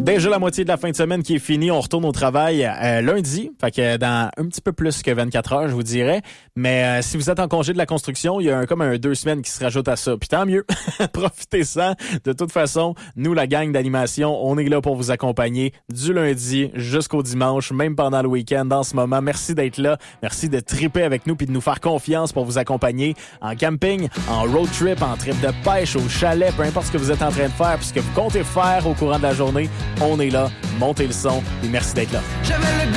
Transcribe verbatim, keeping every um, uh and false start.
Déjà la moitié de la fin de semaine qui est finie. On retourne au travail euh, lundi. Fait que dans un petit peu plus que vingt-quatre heures, je vous dirais. Mais euh, si vous êtes en congé de la construction, il y a un, comme un deux semaines qui se rajoute à ça. Puis tant mieux. Profitez-en. De toute façon, nous, la gang d'animation, on est là pour vous accompagner du lundi jusqu'au dimanche, même pendant le week-end en ce moment. Merci d'être là. Merci de triper avec nous puis de nous faire confiance pour vous accompagner en camping, en road trip, en trip de pêche, au chalet, peu importe ce que vous êtes en train de faire puis ce que vous comptez faire au courant de la journée. On est là, montez le son et merci d'être là.